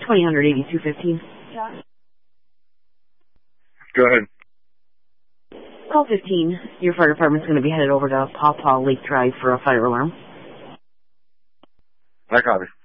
2000-8215. Go ahead. Call 15. Your fire department's going to be headed over to Paw Paw Lake Drive for a fire alarm. I copy.